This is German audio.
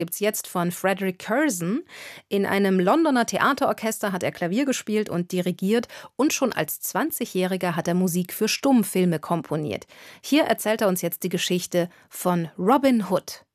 Gibt's jetzt von Frederick Curzon. In einem Londoner Theaterorchester hat er Klavier gespielt und dirigiert und schon als 20-Jähriger hat er Musik für Stummfilme komponiert. Hier erzählt er uns jetzt die Geschichte von Robin Hood.